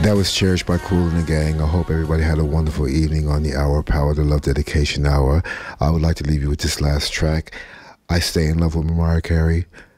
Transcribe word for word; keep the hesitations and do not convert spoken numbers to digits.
That was Cherished by Kool and the Gang. I hope everybody had a wonderful evening on the Hour of Power, the Love Dedication Hour. I would like to leave you with this last track. I Stay in Love with Mariah Carey.